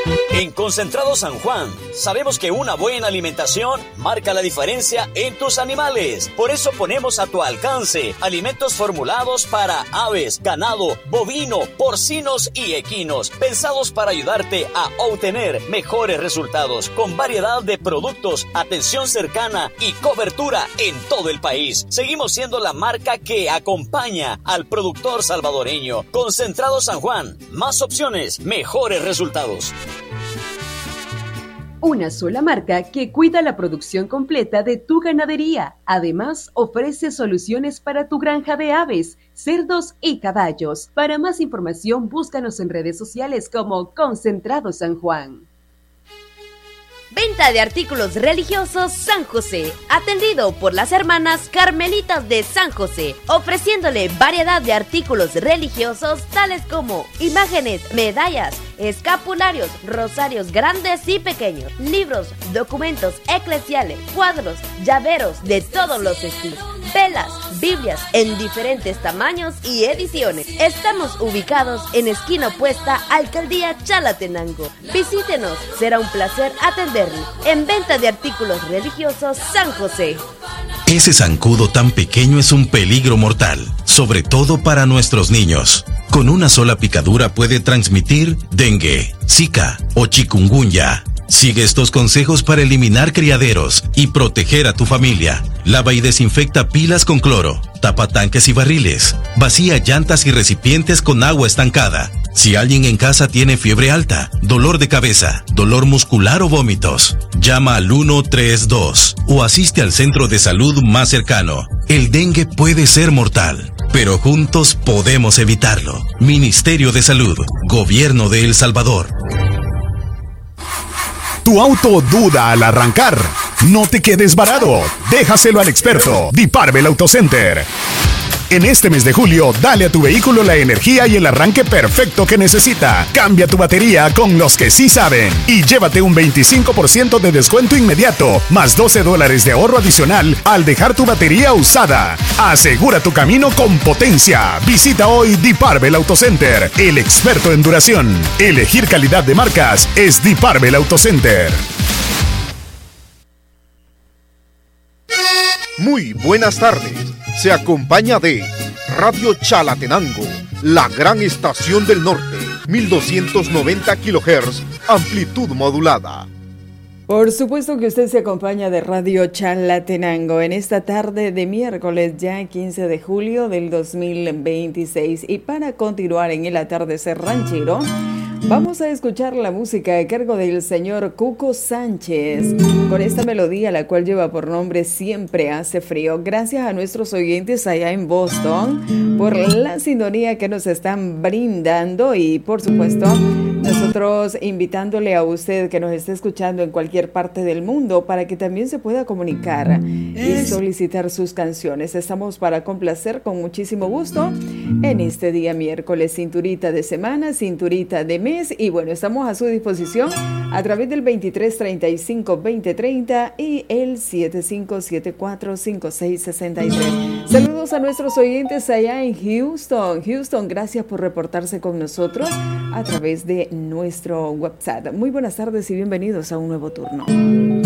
En Concentrado San Juan, sabemos que una buena alimentación marca la diferencia en tus animales. Por eso ponemos a tu alcance alimentos formulados para aves, ganado, bovino, porcinos y equinos, pensados para ayudarte a obtener mejores resultados, con variedad de productos, atención cercana y cobertura en todo el país. Seguimos siendo la marca que acompaña al productor salvadoreño. Concentrado San Juan, más opciones, mejores resultados. Una sola marca que cuida la producción completa de tu ganadería. Además, ofrece soluciones para tu granja de aves, cerdos y caballos. Para más información, búscanos en redes sociales como Concentrado San Juan. Venta de artículos religiosos San José, atendido por las hermanas Carmelitas de San José, ofreciéndole variedad de artículos religiosos tales como imágenes, medallas, escapularios, rosarios grandes y pequeños, libros, documentos eclesiales, cuadros, llaveros de todos los estilos, velas, Biblias en diferentes tamaños y ediciones. Estamos ubicados en esquina opuesta a Alcaldía Chalatenango. Visítenos, será un placer atenderle. En venta de artículos religiosos San José. Ese zancudo tan pequeño es un peligro mortal, sobre todo para nuestros niños. Con una sola picadura puede transmitir dengue, zika o chikungunya. Sigue estos consejos para eliminar criaderos y proteger a tu familia. Lava y desinfecta pilas con cloro, tapa tanques y barriles, vacía llantas y recipientes con agua estancada. Si alguien en casa tiene fiebre alta, dolor de cabeza, dolor muscular o vómitos, llama al 132 o asiste al centro de salud más cercano. El dengue puede ser mortal, pero juntos podemos evitarlo. Ministerio de Salud, Gobierno de El Salvador. Tu auto duda al arrancar. No te quedes varado. Déjaselo al experto, Diparvel Autocenter. En este mes de julio, dale a tu vehículo la energía y el arranque perfecto que necesita. Cambia tu batería con los que sí saben y llévate un 25% de descuento inmediato, más $12 de ahorro adicional al dejar tu batería usada. Asegura tu camino con potencia. Visita hoy Diparvel Autocenter, el experto en duración. Elegir calidad de marcas es Diparvel Autocenter. Muy buenas tardes. Se acompaña de Radio Chalatenango, la gran estación del norte, 1290 kHz, amplitud modulada. Por supuesto que usted se acompaña de Radio Chalatenango en esta tarde de miércoles, ya 15 de julio del 2026. Y para continuar en el atardecer ranchero, vamos a escuchar la música a cargo del señor Cuco Sánchez, con esta melodía la cual lleva por nombre Siempre hace frío. Gracias a nuestros oyentes allá en Boston por la sintonía que nos están brindando y por supuesto nosotros invitándole a usted que nos esté escuchando en cualquier parte del mundo para que también se pueda comunicar y solicitar sus canciones. Estamos para complacer con muchísimo gusto en este día miércoles, cinturita de semana, cinturita de mes, y bueno, estamos a su disposición a través del 2335-2030 y el 7574-5663. Saludos a nuestros oyentes allá en Houston. Houston, gracias por reportarse con nosotros a través de nuestro WhatsApp. Muy buenas tardes y bienvenidos a un nuevo turno.